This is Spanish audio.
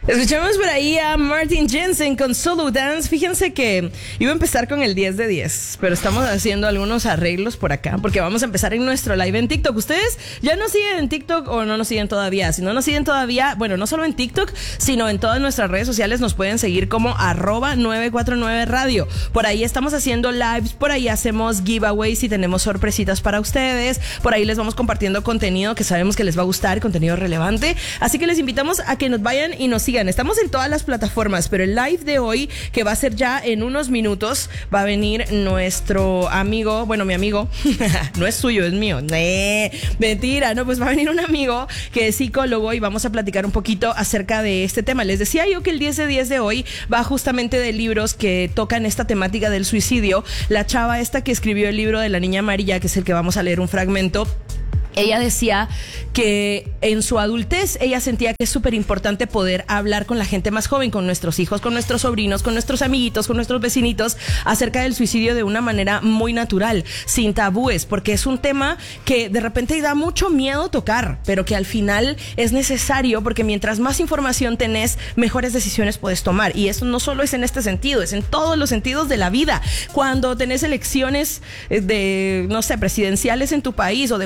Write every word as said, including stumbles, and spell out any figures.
Escuchamos por ahí a Martin Jensen con Solo Dance. Fíjense que iba a empezar con el diez de diez, pero estamos haciendo algunos arreglos por acá porque vamos a empezar en nuestro live en TikTok. ¿Ustedes ya nos siguen en TikTok o no nos siguen todavía? Si no nos siguen todavía, bueno, no solo en TikTok, sino en todas nuestras redes sociales nos pueden seguir como arroba nueve cuatro nueve radio. Por ahí estamos haciendo lives, por ahí hacemos giveaways y tenemos sorpresitas para ustedes. Por ahí les vamos compartiendo contenido que sabemos que les va a gustar, contenido relevante. Así que les invitamos a que nos vayan y nos sigan. Estamos en todas las plataformas, pero el live de hoy, que va a ser ya en unos minutos, va a venir nuestro amigo, bueno, mi amigo, no es suyo, es mío. Nee, mentira, no, pues va a venir un amigo que es psicólogo y vamos a platicar un poquito acerca de este tema. Les decía yo que el diez de diez de hoy va justamente de libros que tocan esta temática del suicidio. La chava esta que escribió el libro de La Niña Amarilla, que es el que vamos a leer un fragmento, ella decía que en su adultez ella sentía que es súper importante poder hablar con la gente más joven, con nuestros hijos, con nuestros sobrinos, con nuestros amiguitos, con nuestros vecinitos, acerca del suicidio de una manera muy natural, sin tabúes, porque es un tema que de repente da mucho miedo tocar, pero que al final es necesario porque mientras más información tenés, mejores decisiones puedes tomar. Y eso no solo es en este sentido, es en todos los sentidos de la vida. Cuando tenés elecciones de, no sé, presidenciales en tu país o de